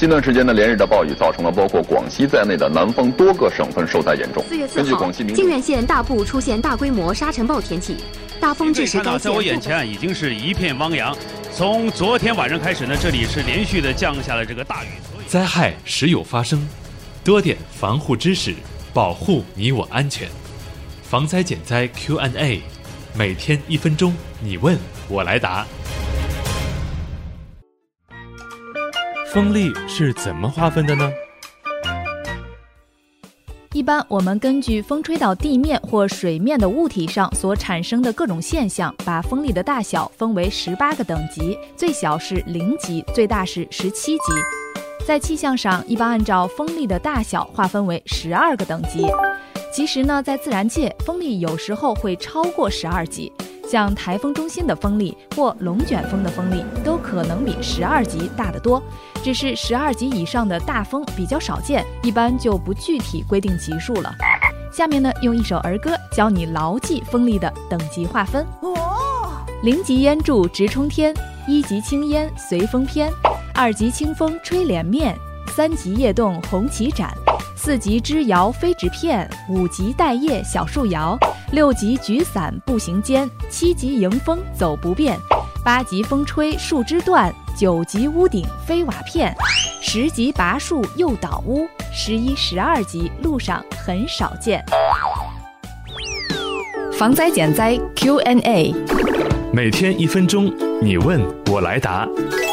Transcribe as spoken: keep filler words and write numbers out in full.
近段时间的连日的暴雨，造成了包括广西在内的南方多个省份受灾严重。 四月四号，靖远县大部出现大规模沙尘暴天气，大风致使该县。 在我眼前已经是一片汪洋。从昨天晚上开始呢，这里是连续的降下了这个大雨。 灾害时有发生，多点防护知识，保护你我安全。防灾减灾 Q and A， 每天一分钟，你问我来答。 风力是怎么划分的呢？ 一般我们根据风吹到地面或水面的物体上所产生的各种现象，把风力的大小分为十八个等级，最小是零级，最大是十七级。在气象上，一般按照风力的大小划分为十二个等级。其实呢，在自然界，风力有时候会超过十二级。像台风中心的风力或龙卷风的风力都可能比十二级大得多，只是十二级以上的大风比较少见，一般就不具体规定级数了。下面呢，用一首儿歌教你牢记风力的等级划分。零级烟柱直冲天，一级青烟随风偏，二级清风吹脸面，三级叶动红旗展，四级枝摇飞纸片，五级带叶小树摇，六级举伞步行间，七级迎风走不便，八级风吹树枝断，九级屋顶飞瓦片，十级拔树又倒屋，十一、十二级路上很少见。 防灾减灾 Q and A， 每天一分钟，你问我来答。